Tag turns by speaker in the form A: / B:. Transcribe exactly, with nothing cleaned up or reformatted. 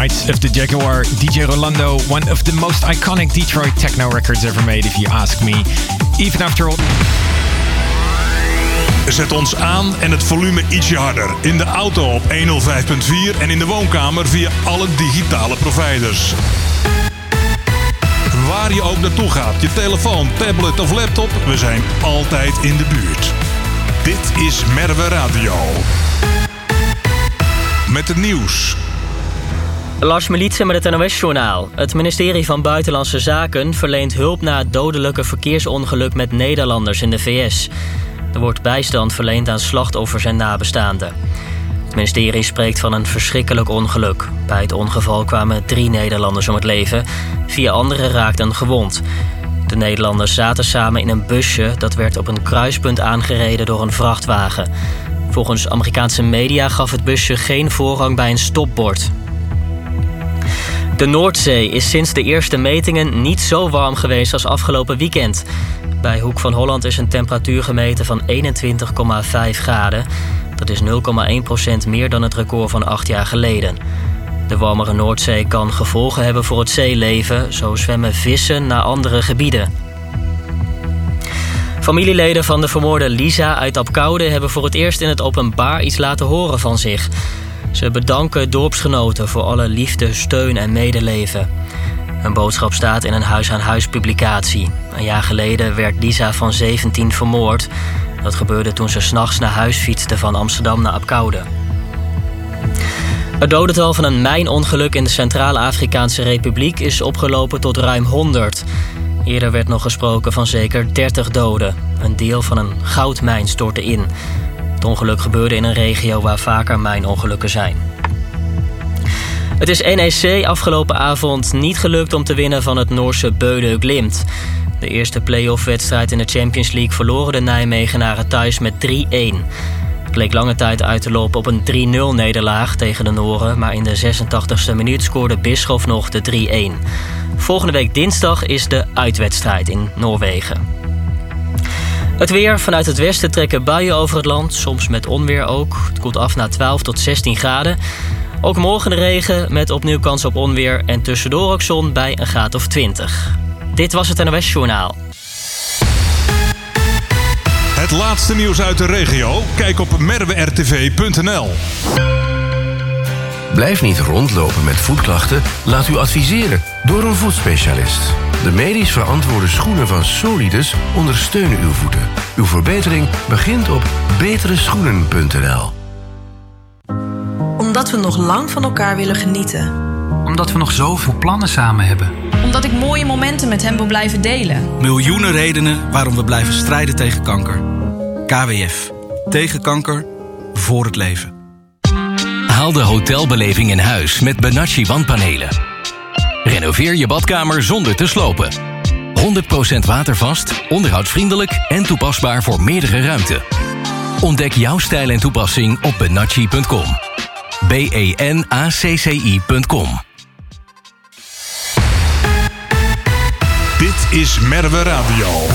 A: Nights of the Jaguar, D J Rolando, one of the most iconic Detroit techno records ever made, if you ask me. Even after all...
B: Zet ons aan en het volume ietsje harder. In de auto op honderdvijf punt vier en in de woonkamer via alle digitale providers. Waar je ook naartoe gaat, je telefoon, tablet of laptop, we zijn altijd in de buurt. Dit is Merwe Radio. Met het nieuws.
C: Lars Militse met het N O S-journaal. Het ministerie van Buitenlandse Zaken verleent hulp na het dodelijke verkeersongeluk met Nederlanders in de V S. Er wordt bijstand verleend aan slachtoffers en nabestaanden. Het ministerie spreekt van een verschrikkelijk ongeluk. Bij het ongeval kwamen drie Nederlanders om het leven. Vier anderen raakten gewond. De Nederlanders zaten samen in een busje dat werd op een kruispunt aangereden door een vrachtwagen. Volgens Amerikaanse media gaf het busje geen voorrang bij een stopbord. De Noordzee is sinds de eerste metingen niet zo warm geweest als afgelopen weekend. Bij Hoek van Holland is een temperatuur gemeten van eenentwintig komma vijf graden. Dat is nul komma één procent meer dan het record van acht jaar geleden. De warmere Noordzee kan gevolgen hebben voor het zeeleven. Zo zwemmen vissen naar andere gebieden. Familieleden van de vermoorde Lisa uit Apkoude hebben voor het eerst in het openbaar iets laten horen van zich. Ze bedanken dorpsgenoten voor alle liefde, steun en medeleven. Een boodschap staat in een huis-aan-huis publicatie. Een jaar geleden werd Lisa van zeventien vermoord. Dat gebeurde toen ze 's nachts naar huis fietste van Amsterdam naar Apkoude. Het dodental van een mijnongeluk in de Centraal-Afrikaanse Republiek is opgelopen tot ruim honderd. Eerder werd nog gesproken van zeker dertig doden. Een deel van een goudmijn stortte in. Het ongeluk gebeurde in een regio waar vaker mijnongelukken zijn. Het is N E C afgelopen avond niet gelukt om te winnen van het Noorse Bøde Glimt. De eerste play-off-wedstrijd in de Champions League verloren de Nijmegenaren thuis met drie-een. Het leek lange tijd uit te lopen op een drie nul nederlaag tegen de Noren, maar in de zesentachtigste minuut scoorde Bischoff nog de drie-een. Volgende week dinsdag is de uitwedstrijd in Noorwegen. Het weer. Vanuit het westen trekken buien over het land, soms met onweer ook. Het koelt af naar twaalf tot zestien graden. Ook morgen de regen met opnieuw kans op onweer en tussendoor ook zon bij een graad of twintig. Dit was het N O S-journaal.
B: Het laatste nieuws uit de regio? Kijk op merwe r t v punt n l.
D: Blijf niet rondlopen met voetklachten. Laat u adviseren door een voetspecialist. De medisch verantwoorde schoenen van Solidus ondersteunen uw voeten. Uw verbetering begint op betere schoenen punt n l.
E: Omdat we nog lang van elkaar willen genieten.
F: Omdat we nog zoveel plannen samen hebben.
G: Omdat ik mooie momenten met hem wil blijven delen.
H: Miljoenen redenen waarom we blijven strijden tegen kanker. K W F. Tegen kanker. Voor het leven.
I: Haal de hotelbeleving in huis met Benacci wandpanelen. Renoveer je badkamer zonder te slopen. honderd procent watervast, onderhoudsvriendelijk en toepasbaar voor meerdere ruimten. Ontdek jouw stijl en toepassing op benacci punt com. B E N A C C I punt com.
B: Dit is Merwe Radio.